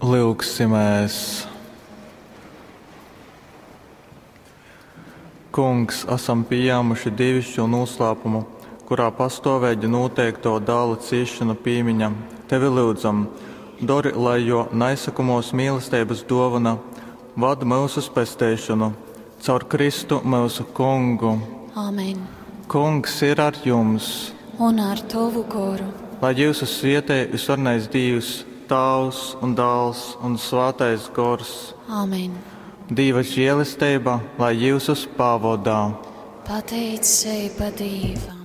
Lūgsimies. Kungs, esam pieņēmuši dievišķo noslēpumu, kurā pastāvēja noteikto dēla ciešanu piemiņa. Tevi lūdzam, dori, lai jo neizsakamās mīlestības dāvana vada mūsu spēstēšanu caur Kristu mūsu Kungu. Āmen. Kungs ir ar jums. Un ar tavu garu. Lai jūsu svētī visvarnais Dievs, Tēvs un Dēls un Svētais Gars. Āmen. Dieva žēlastība, lai jūs uz pavadā. Pateicība Dievam.